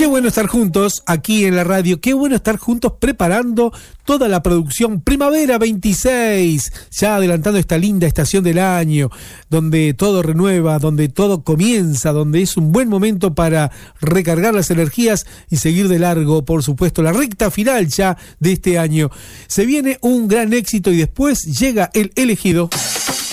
Qué bueno estar juntos aquí en la radio, qué bueno estar juntos preparando toda la producción Primavera 26, ya adelantando esta linda estación del año, donde todo renueva, donde todo comienza, donde es un buen momento para recargar las energías y seguir de largo, por supuesto, la recta final ya de este año. Se viene un gran éxito y después llega el elegido.